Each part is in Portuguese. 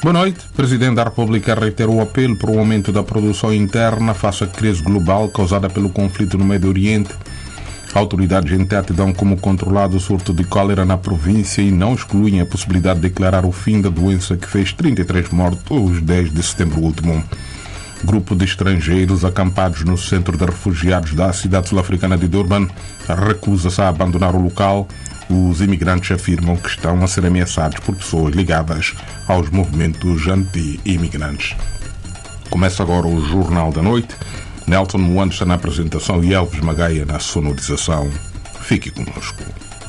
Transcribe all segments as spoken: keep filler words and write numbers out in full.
Boa noite. O Presidente da República reiterou o apelo para o aumento da produção interna face à crise global causada pelo conflito no Médio Oriente. Autoridades em Tete dão como controlado o surto de cólera na província e não excluem a possibilidade de declarar o fim da doença que fez trinta e três mortos desde setembro último. Grupo de estrangeiros acampados no centro de refugiados da cidade sul-africana de Durban recusa-se a abandonar o local. Os imigrantes afirmam que estão a ser ameaçados por pessoas ligadas aos movimentos anti-imigrantes. Começa agora o Jornal da Noite. Nelson Moanes está na apresentação e Elvis Magaia na sonorização. Fique conosco.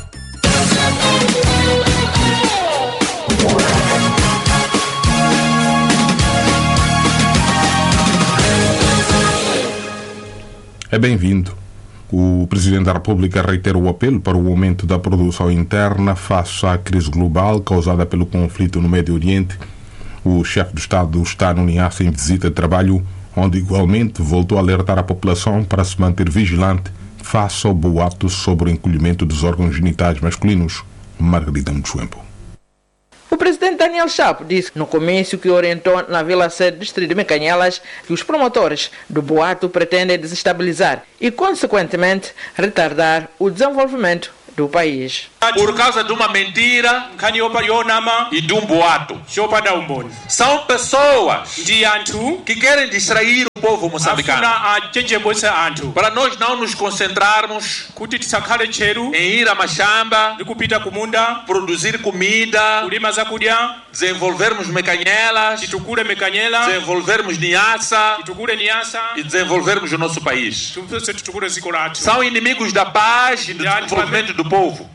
É bem-vindo. O Presidente da República reitera o apelo para o aumento da produção interna face à crise global causada pelo conflito no Médio Oriente. O chefe do Estado está no Niassa em visita de trabalho, onde igualmente voltou a alertar a população para se manter vigilante face ao boato sobre o encolhimento dos órgãos genitais masculinos. Margarida Mutsuembo. O presidente Daniel Chapo disse no comício que orientou na Vila Sede, distrito de Mecanhelas, que os promotores do boato pretendem desestabilizar e, consequentemente, retardar o desenvolvimento do país. Por causa de uma mentira e de um boato. São pessoas que querem distrair o povo moçambicano para nós não nos concentrarmos em ir a mashamba, produzir comida, desenvolvermos Mecanhelas, desenvolvermos Niassa e desenvolvermos o nosso país. São inimigos da paz e do desenvolvimento do povo.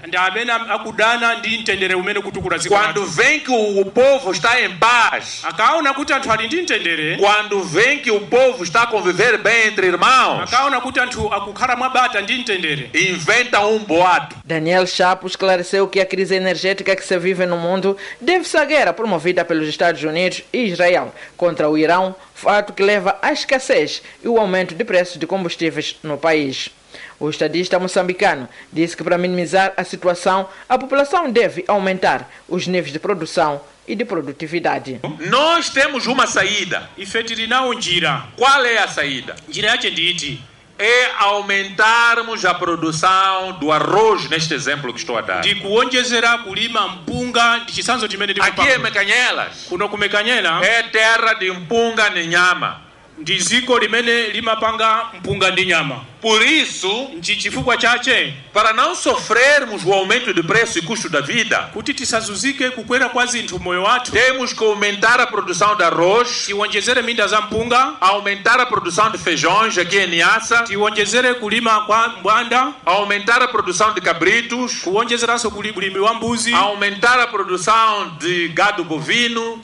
Quando vem que o povo está em paz, quando vem que o povo está a conviver bem entre irmãos, inventa um boato. Daniel Chapo esclareceu que a crise energética que se vive no mundo deve-se à guerra promovida pelos Estados Unidos e Israel contra o Irão, fato que leva à escassez e o aumento de preços de combustíveis no país. O estadista moçambicano disse que para minimizar a situação, a população deve aumentar os níveis de produção e de produtividade. Nós temos uma saída. Qual é a saída? É aumentarmos a produção do arroz, neste exemplo que estou a dar. Aqui é Mecanhelas. É terra de mpunga e nyama. Por isso, para não sofrermos o aumento de preço e custo da vida, temos que aumentar a produção de arroz, aumentar a produção de feijões aqui em Niassa, aumentar a produção de cabritos, aumentar a produção de gado bovino,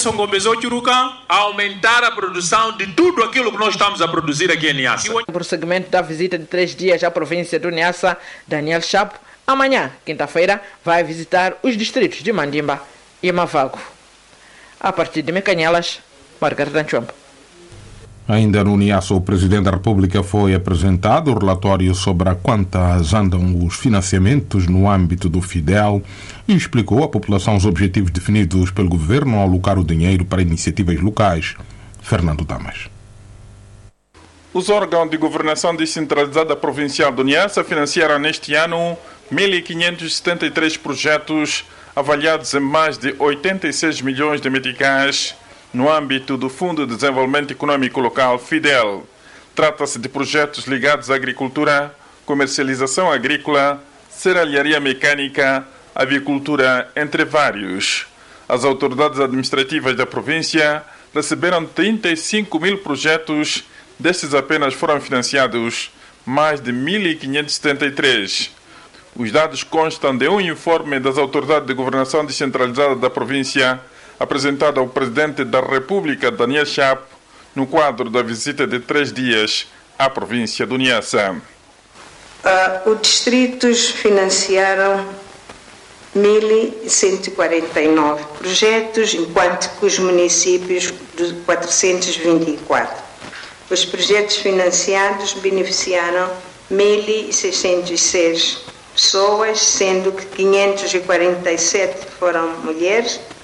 aumentar a produção de tudo aquilo que nós estamos a produzir aqui em Niassa. O prosseguimento da visita de três dias à província do Niassa, Daniel Chapo, amanhã, quinta-feira, vai visitar os distritos de Mandimba e Mavago. A partir de Mecanhelas, Margarida Mutsuembo. Ainda no Niassa, o Presidente da República foi apresentado o relatório sobre a quantas andam os financiamentos no âmbito do Fidel e explicou à população os objetivos definidos pelo Governo ao alocar o dinheiro para iniciativas locais. Fernando Damas. Os órgãos de governação descentralizada provincial do Niassa financiaram neste ano mil quinhentos e setenta e três projetos avaliados em mais de oitenta e seis milhões de meticais no âmbito do Fundo de Desenvolvimento Econômico Local, FIDEL. Trata-se de projetos ligados à agricultura, comercialização agrícola, serralharia mecânica, avicultura, entre vários. As autoridades administrativas da província receberam trinta e cinco mil projetos, destes apenas foram financiados mais de mil quinhentos e setenta e três. Os dados constam de um informe das autoridades de governação descentralizada da província, apresentado ao Presidente da República, Daniel Chapo, no quadro da visita de três dias à província do Niassa. Uh, os distritos financiaram mil cento e quarenta e nove projetos, enquanto que os municípios quatrocentos e vinte e quatro. Os projetos financiados beneficiaram mil seiscentos e seis pessoas, sendo que quinhentos e quarenta e sete foram mulheres,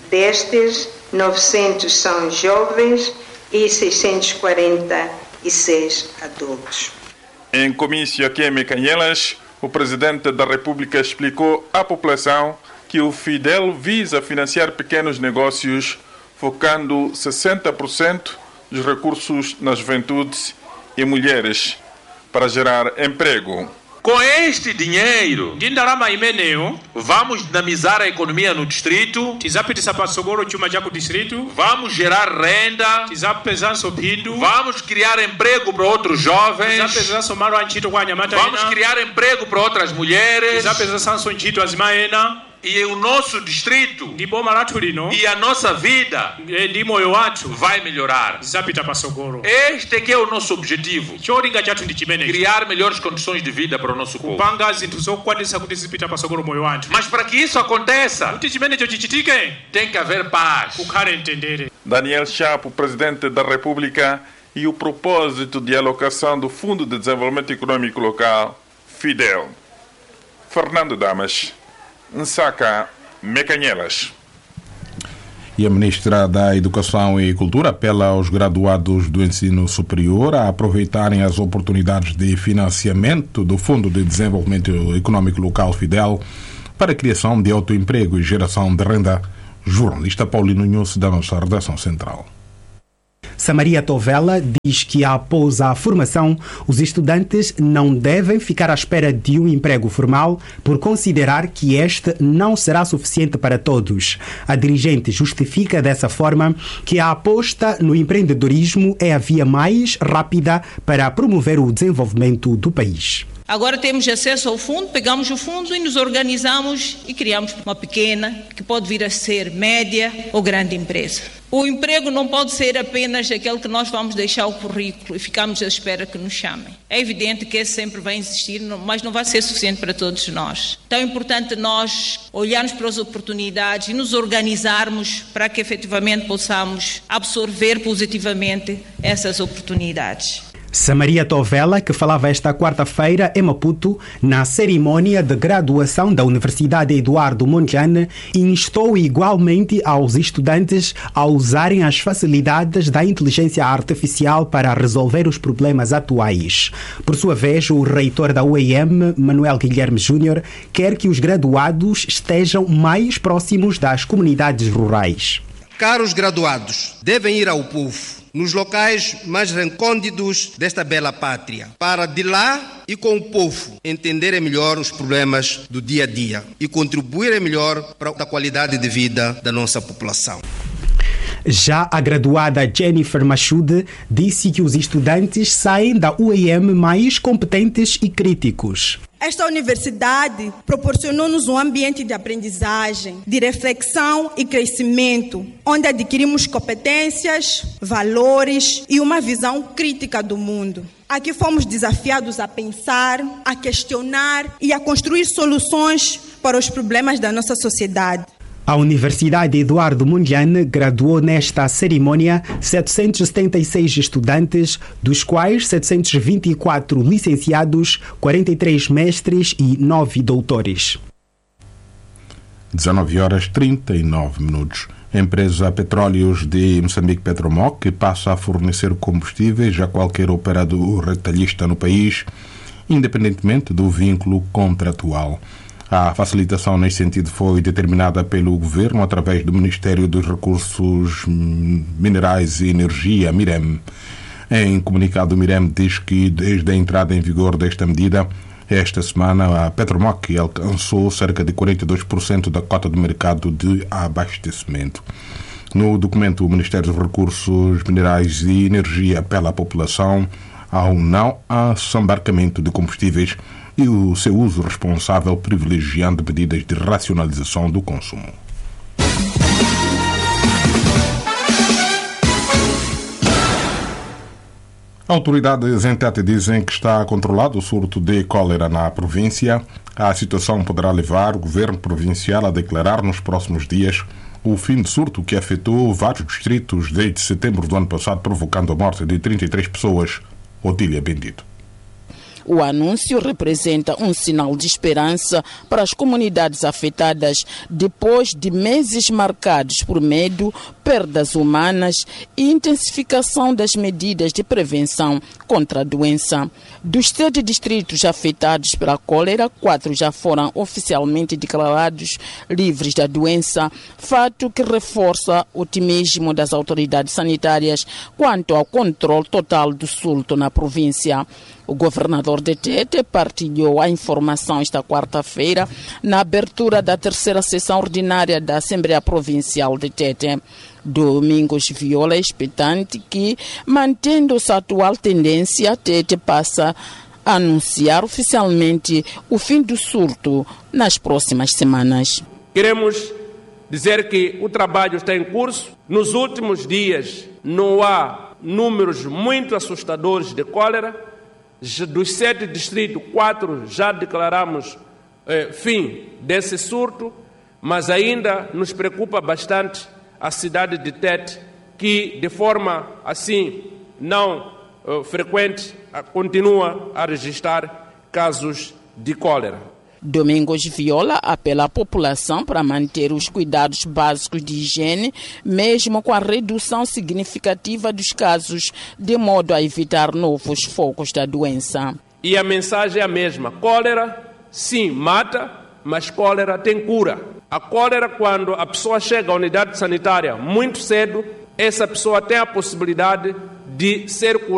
Destes, novecentos são jovens e seiscentos e quarenta e seis adultos. Em comício aqui em Mecanhelas, o Presidente da República explicou à população que o Fidel visa financiar pequenos negócios, focando sessenta por cento dos recursos na juventude e mulheres para gerar emprego. Com este dinheiro, vamos dinamizar a economia no distrito, vamos gerar renda, vamos criar emprego para outros jovens, vamos criar emprego para outras mulheres. E o nosso distrito e a nossa vida vai melhorar. Este que é o nosso objetivo. Criar melhores condições de vida para o nosso povo. Mas para que isso aconteça, tem que haver paz. Daniel Chapo, Presidente da República, e o propósito de alocação do Fundo de Desenvolvimento Econômico Local, Fidel. Fernando Damas, Nsaka, Mecanhelas. E a Ministra da Educação e Cultura apela aos graduados do ensino superior a aproveitarem as oportunidades de financiamento do Fundo de Desenvolvimento Econômico Local Fidel para a criação de autoemprego e geração de renda. Jornalista Paulino Nunes, da nossa redação central. Samaria Tovela diz que após a formação, os estudantes não devem ficar à espera de um emprego formal por considerar que este não será suficiente para todos. A dirigente justifica dessa forma que a aposta no empreendedorismo é a via mais rápida para promover o desenvolvimento do país. Agora temos acesso ao fundo, pegamos o fundo e nos organizamos e criamos uma pequena, que pode vir a ser média ou grande empresa. O emprego não pode ser apenas aquele que nós vamos deixar o currículo e ficamos à espera que nos chamem. É evidente que esse sempre vai existir, mas não vai ser suficiente para todos nós. Então é importante nós olharmos para as oportunidades e nos organizarmos para que efetivamente possamos absorver positivamente essas oportunidades. Samaria Tovela, que falava esta quarta-feira em Maputo, na cerimónia de graduação da Universidade Eduardo Mondlane, instou igualmente aos estudantes a usarem as facilidades da inteligência artificial para resolver os problemas atuais. Por sua vez, o reitor da U E M, Manuel Guilherme Júnior, quer que os graduados estejam mais próximos das comunidades rurais. Caros graduados, devem ir ao povo, nos locais mais recônditos desta bela pátria, para de lá e com o povo entenderem melhor os problemas do dia a dia e contribuírem melhor para a qualidade de vida da nossa população. Já a graduada Jennifer Machude disse que os estudantes saem da U E M mais competentes e críticos. Esta universidade proporcionou-nos um ambiente de aprendizagem, de reflexão e crescimento, onde adquirimos competências, valores e uma visão crítica do mundo. Aqui fomos desafiados a pensar, a questionar e a construir soluções para os problemas da nossa sociedade. A Universidade Eduardo Mondlane graduou nesta cerimónia setecentos e setenta e seis estudantes, dos quais setecentos e vinte e quatro licenciados, quarenta e três mestres e nove doutores. dezenove horas e trinta e nove minutos. A empresa Petróleos de Moçambique Petromoc passa a fornecer combustíveis a qualquer operador retalhista no país, independentemente do vínculo contratual. A facilitação neste sentido foi determinada pelo Governo através do Ministério dos Recursos Minerais e Energia, MIREM. Em comunicado, o MIREM diz que desde a entrada em vigor desta medida, esta semana a Petromoc alcançou cerca de quarenta e dois por cento da cota de mercado de abastecimento. No documento, o Ministério dos Recursos Minerais e Energia apela à população ao não assambarcamento de combustíveis e o seu uso responsável, privilegiando medidas de racionalização do consumo. Autoridades em Tete dizem que está controlado o surto de cólera na província. A situação poderá levar o governo provincial a declarar nos próximos dias o fim de surto que afetou vários distritos desde setembro do ano passado, provocando a morte de trinta e três pessoas. Otília Bendito. O anúncio representa um sinal de esperança para as comunidades afetadas depois de meses marcados por medo, perdas humanas e intensificação das medidas de prevenção contra a doença. Dos sete distritos afetados pela cólera, quatro já foram oficialmente declarados livres da doença, fato que reforça o otimismo das autoridades sanitárias quanto ao controle total do surto na província. O governador de Tete partilhou a informação esta quarta-feira na abertura da terceira sessão ordinária da Assembleia Provincial de Tete. Domingos Viola é expectante que, mantendo-se a atual tendência, Tete passa a anunciar oficialmente o fim do surto nas próximas semanas. Queremos dizer que o trabalho está em curso. Nos últimos dias não há números muito assustadores de cólera. Dos sete distritos, quatro já declaramos eh, fim desse surto, mas ainda nos preocupa bastante a cidade de Tete, que de forma assim não eh, frequente continua a registrar casos de cólera. Domingos Viola apela à população para manter os cuidados básicos de higiene, mesmo com a redução significativa dos casos, de modo a evitar novos focos da doença. E a mensagem é a mesma. Cólera, sim, mata, mas cólera tem cura. A cólera, quando a pessoa chega à unidade sanitária muito cedo, essa pessoa tem a possibilidade de ser curada.